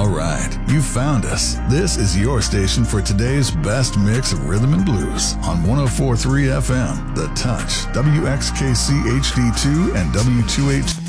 All right, you found us. This is your station for today's best mix of rhythm and blues on 104.3 FM, The Touch, WXKC HD2 and W2H